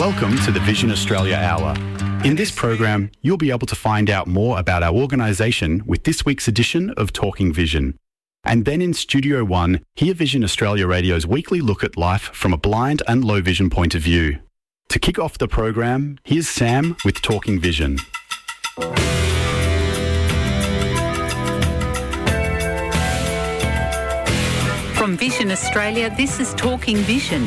Welcome to the Vision Australia Hour. In this program, you'll be able to find out more about our organisation with this week's edition of Talking Vision. And then in Studio One, hear Vision Australia Radio's weekly look at life from a blind and low vision point of view. To kick off the program, here's Sam with Talking Vision. From Vision Australia, this is Talking Vision.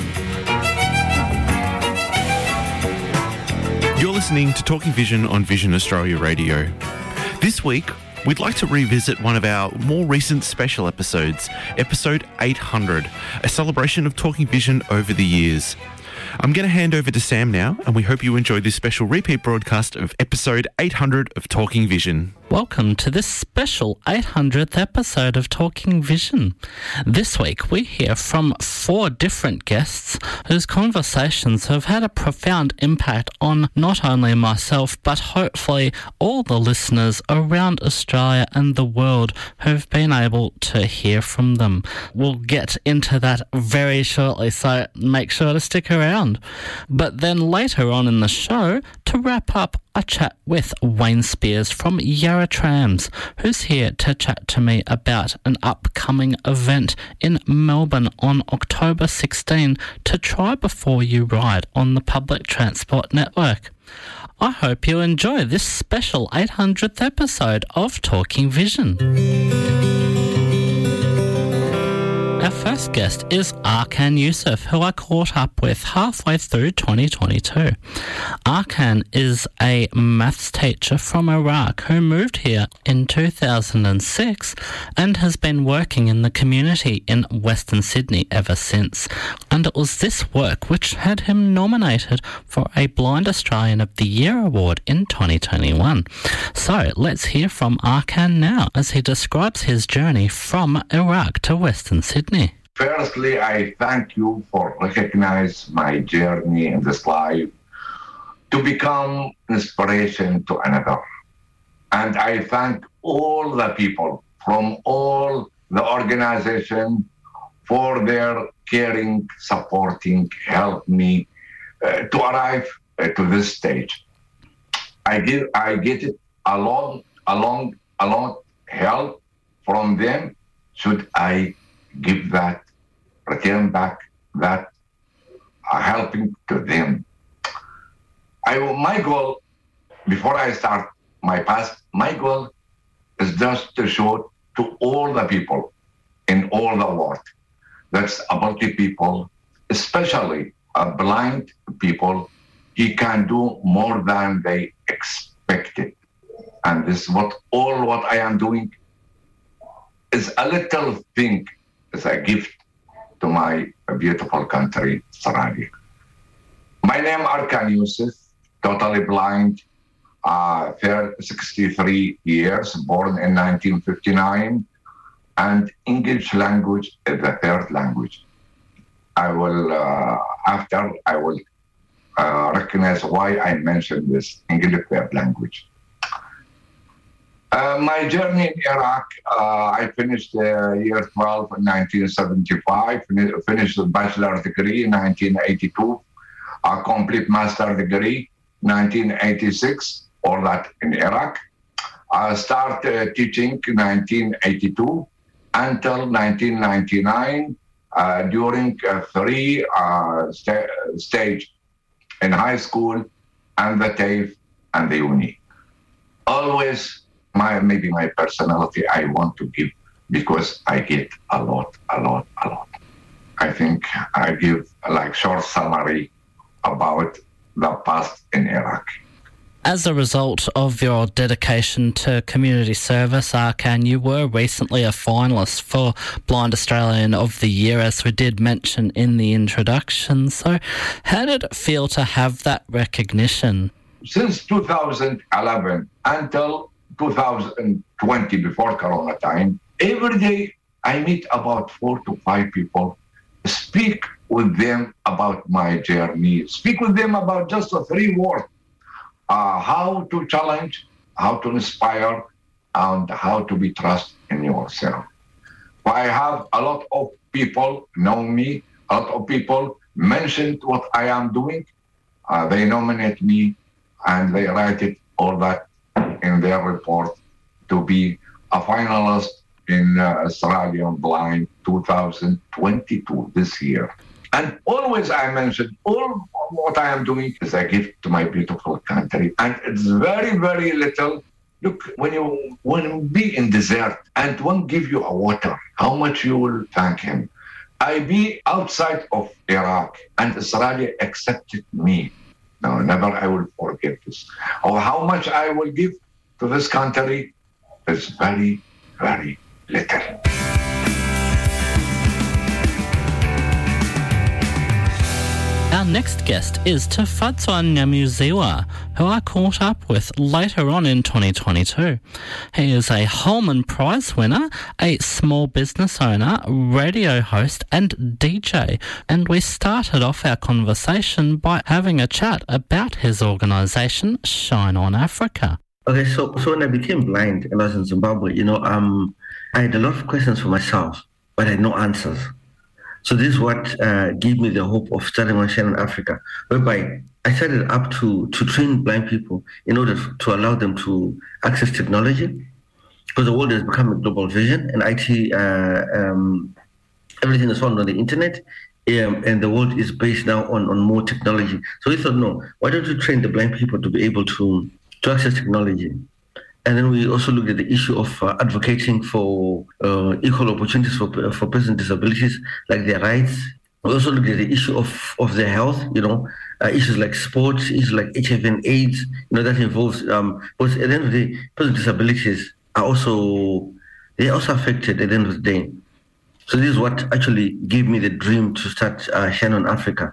You're listening to Talking Vision on Vision Australia Radio. This week, we'd like to revisit one of our more recent special episodes, episode 800, a celebration of Talking Vision over the years. I'm going to hand over to Sam now, and we hope you enjoy this special repeat broadcast of episode 800 of Talking Vision. Welcome to this special 800th episode of Talking Vision. This week we hear from 4 different guests whose conversations have had a profound impact on not only myself but hopefully all the listeners around Australia and the world who've been able to hear from them. We'll get into that very shortly, so make sure to stick around. But then later on in the show, to wrap up, I chat with Wayne Spears from Yarra Trams, who's here to chat to me about an upcoming event in Melbourne on October 16 to try before you ride on the public transport network. I hope you enjoy this special 800th episode of Talking Vision. Our first guest is Arkan Youssef, who I caught up with halfway through 2022. Arkan is a maths teacher from Iraq who moved here in 2006 and has been working in the community in Western Sydney ever since. And it was this work which had him nominated for a Blind Australian of the Year award in 2021. So let's hear from Arkan now as he describes his journey from Iraq to Western Sydney. Firstly, I thank you for recognizing my journey in this life to become inspiration to another. And I thank all the people from all the organization for their caring, supporting, help me to arrive to this stage. I get it a lot help from them. Should I give that, return back that helping to them? My goal, before I start my past, my goal is just to show to all the people in all the world, that's about the people, especially blind people, he can do more than they expected. And this is what I am doing is a little thing, is a gift to my beautiful country, Australia. My name is Arkan Youssef, totally blind, 63 years, born in 1959, and English language is the third language. I will recognize why I mentioned this English third language. My journey in Iraq, I finished year 12 in 1975, finished the bachelor degree in 1982, a complete master degree 1986, all that in Iraq. I started teaching in 1982 until 1999 during 3 stage in high school and the TAFE and the uni. Always maybe my personality I want to give because I get a lot. I think I give like short summary about the past in Iraq. As a result of your dedication to community service, Arkan, you were recently a finalist for Blind Australian of the Year, as we did mention in the introduction. So how did it feel to have that recognition? Since 2011 until 2020, before Corona time, every day I meet about 4 to 5 people, speak with them about my journey, speak with them about just 3 words, how to challenge, how to inspire, and how to be trust in yourself. I have a lot of people know me, a lot of people mentioned what I am doing, They nominate me, and they write it all that in their report to be a finalist in Australian Blind 2022 this year. And always I mention all what I am doing is a gift to my beautiful country. And it's very, very little. Look, when you be in desert and one give you a water, how much you will thank him. I be outside of Iraq and Australia accepted me. No, never I will forget this. Or how much I will give to this country is very, very little. Our next guest is Tafadzwa Nyamuziwa, who I caught up with later on in 2022. He is a Holman Prize winner, a small business owner, radio host and DJ, and we started off our conversation by having a chat about his organisation, Shine On Africa. Okay, so when I became blind and I was in Zimbabwe, I had a lot of questions for myself, but I had no answers. So this is what gave me the hope of starting on Shine On Africa, whereby I started up to train blind people in order to allow them to access technology, because the world has become a global vision, and IT, everything is found on the internet, and the world is based now on more technology. So we thought, no, why don't we train the blind people to be able to access technology? And then we also looked at the issue of advocating for equal opportunities for persons with disabilities, like their rights. We also looked at the issue of their health, issues like sports, issues like HIV and AIDS, that involves, because at the end of the day, persons with disabilities are also affected at the end of the day. So this is what actually gave me the dream to start Shine On Africa,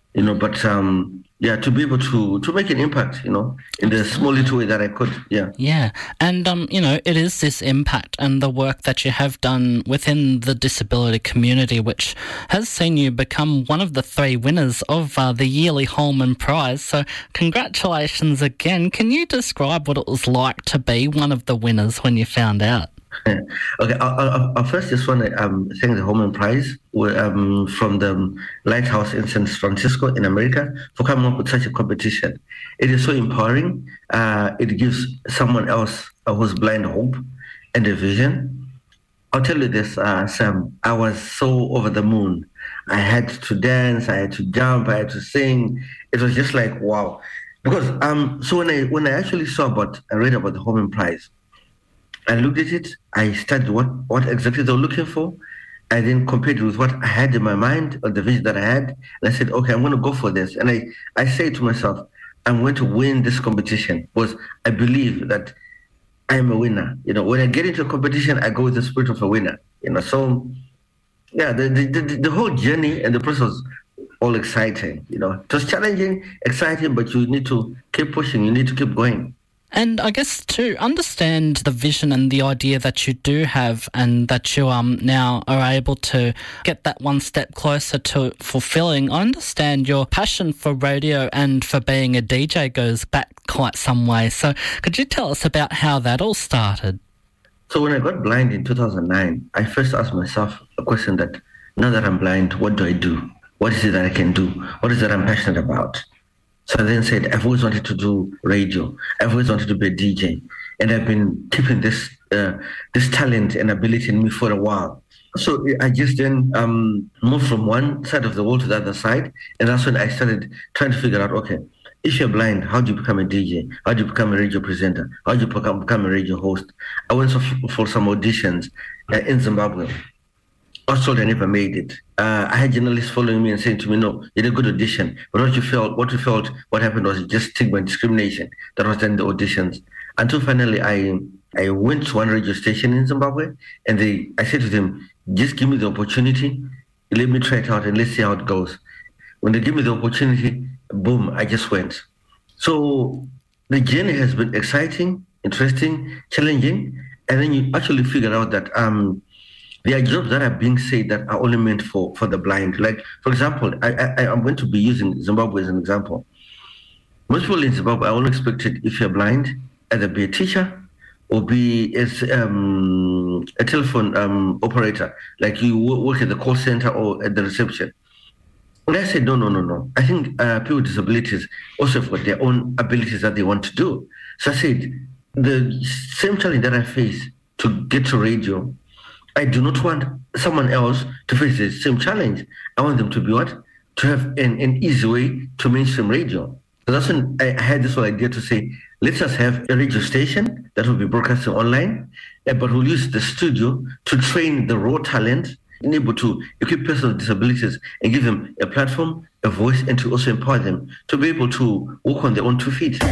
to be able to make an impact, in the small little way that I could, yeah. Yeah, and, it is this impact and the work that you have done within the disability community, which has seen you become one of the 3 winners of the yearly Holman Prize. So congratulations again. Can you describe what it was like to be one of the winners when you found out? Okay, I'll first just want to thank the Holman Prize from the Lighthouse in San Francisco in America for coming up with such a competition. It is so empowering. It gives someone else who's blind hope and a vision. I'll tell you this, Sam, I was so over the moon. I had to dance, I had to jump, I had to sing. It was just like, wow. Because so when I actually read about the Holman Prize, I looked at it, I studied what exactly they were looking for. I then compared it with what I had in my mind, or the vision that I had. And I said, okay, I'm going to go for this. And I say to myself, I'm going to win this competition, because I believe that I am a winner. When I get into a competition, I go with the spirit of a winner. So, yeah, the whole journey and the process was all exciting. It was challenging, exciting, but you need to keep pushing. You need to keep going. And I guess to understand the vision and the idea that you do have, and that you now are able to get that one step closer to fulfilling, I understand your passion for radio and for being a DJ goes back quite some way. So could you tell us about how that all started? So when I got blind in 2009, I first asked myself a question that, now that I'm blind, what do I do? What is it that I can do? What is it I'm passionate about? So I then said, I've always wanted to do radio. I've always wanted to be a DJ. And I've been keeping this talent and ability in me for a while. So I just then moved from one side of the world to the other side. And that's when I started trying to figure out, okay, if you're blind, how do you become a DJ? How do you become a radio presenter? How do you become a radio host? I went for some auditions in Zimbabwe. I was told I never made it. I had journalists following me and saying to me, no, you did a good audition. But what happened was just stigma and discrimination that was done in the auditions. Until finally I went to one radio station in Zimbabwe, and I said to them, just give me the opportunity, let me try it out, and let's see how it goes. When they give me the opportunity, boom, I just went. So the journey has been exciting, interesting, challenging, and then you actually figure out that there are jobs that are being said that are only meant for the blind. Like, for example, I'm going to be using Zimbabwe as an example. Most people in Zimbabwe are only expected, if you're blind, either be a teacher or be as a telephone operator, like you work at the call center or at the reception. And I said, no. I think people with disabilities also have got their own abilities that they want to do. So I said, the same challenge that I face to get to radio, I do not want someone else to face the same challenge. I want them to be what? To have an easy way to mainstream radio. So that's when I had this whole idea to say, let's just have a radio station that will be broadcasting online, but we'll use the studio to train the raw talent, and able to equip persons with disabilities and give them a platform, a voice, and to also empower them to be able to walk on their own 2 feet.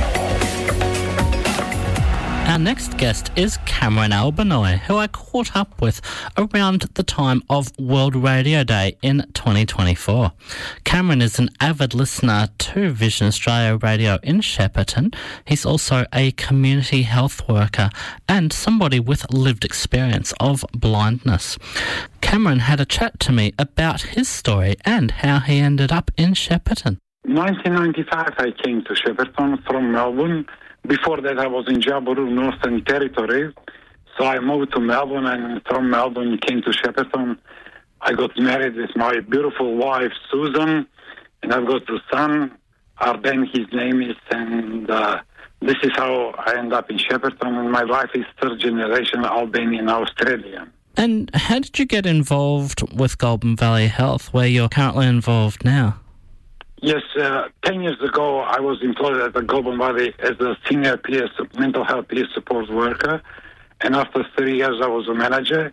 Our next guest is Cameron Albanoy, who I caught up with around the time of World Radio Day in 2024. Cameron is an avid listener to Vision Australia Radio in Shepparton. He's also a community health worker and somebody with lived experience of blindness. Cameron had a chat to me about his story and how he ended up in Shepparton. In 1995, I came to Shepparton from Melbourne. Before that, I was in Jabiru, Northern Territory. So I moved to Melbourne, and from Melbourne came to Shepparton. I got married with my beautiful wife, Susan, and I've got a son, Arden, his name is, and this is how I end up in Shepparton. And my wife is third-generation Albanian Australian. And how did you get involved with Goulburn Valley Health, where you're currently involved now? Yes, 10 years ago, I was employed at the Goulburn Valley as a senior mental health peer support worker. And after 3 years, I was a manager.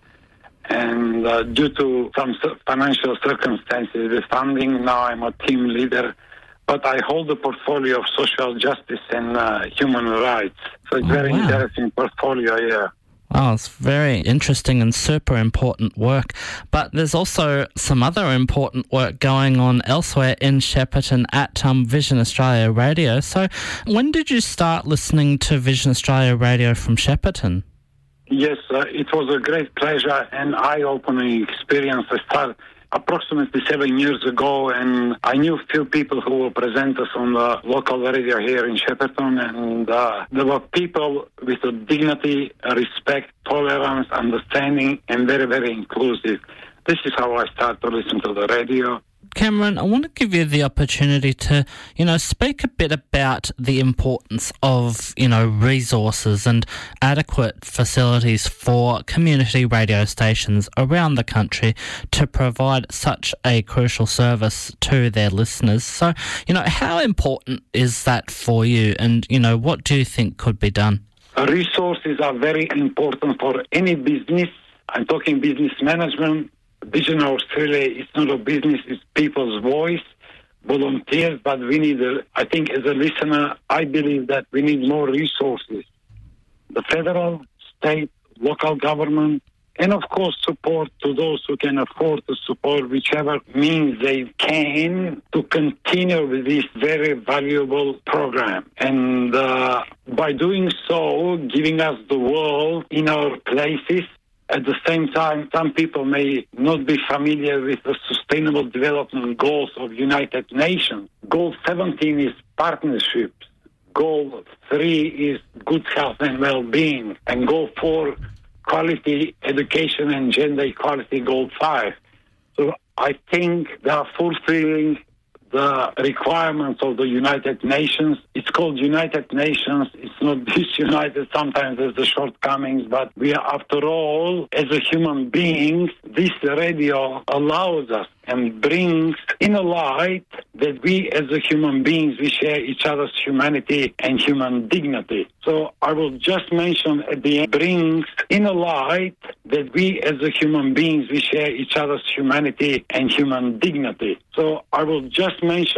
And due to some financial circumstances with funding, now I'm a team leader. But I hold a portfolio of social justice and human rights. So it's very interesting portfolio, yeah. Oh, it's very interesting and super important work. But there's also some other important work going on elsewhere in Shepparton at Vision Australia Radio. So when did you start listening to Vision Australia Radio from Shepparton? Yes, it was a great pleasure and eye-opening experience. I started approximately 7 years ago, and I knew a few people who were presenters on the local radio here in Shepparton, and there were people with a dignity, respect, tolerance, understanding, and very, very inclusive. This is how I started to listen to the radio. Cameron, I want to give you the opportunity to, speak a bit about the importance of, resources and adequate facilities for community radio stations around the country to provide such a crucial service to their listeners. So, how important is that for you, and, what do you think could be done? Resources are very important for any business. I'm talking business management. Vision Australia is not a business, it's people's voice, volunteers, but we need, I think as a listener, I believe that we need more resources. The federal, state, local government, and of course support to those who can afford to support whichever means they can to continue with this very valuable program. And by doing so, giving us the world in our places. At the same time, some people may not be familiar with the Sustainable Development Goals of United Nations. Goal 17 is partnerships. Goal 3 is good health and well-being. And Goal 4, quality education and gender equality, Goal 5. So I think they are fulfilling the requirements of the United Nations. It's called United Nations. It's not disunited. Sometimes there's the shortcomings, but we are, after all, as a human beings, this radio allows us and brings in a light that we as a human beings, we share each other's humanity and human dignity. So I will just mention at the end, brings in a light that we as a human beings, we share each other's humanity and human dignity. So I will just mention